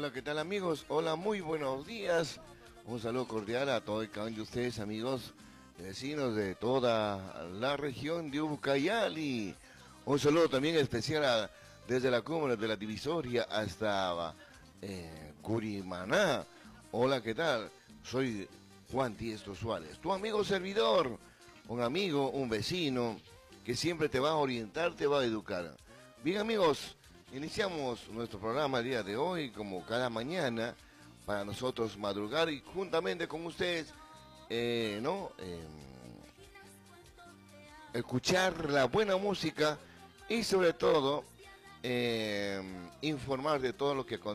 Hola, ¿qué tal amigos? Hola, muy buenos días. Un saludo cordial a todo y cada uno de ustedes, amigos, vecinos de toda la región de Ucayali. Un saludo también especial desde la cumbre de la Divisoria hasta Curimaná. Hola, ¿qué tal? Soy Juan Tiesto Suárez, tu amigo servidor, un amigo, un vecino que siempre te va a orientar, te va a educar. Bien amigos, iniciamos nuestro programa el día de hoy, como cada mañana, para nosotros madrugar y juntamente con ustedes, ¿no? Escuchar la buena música y sobre todo informar de todo lo que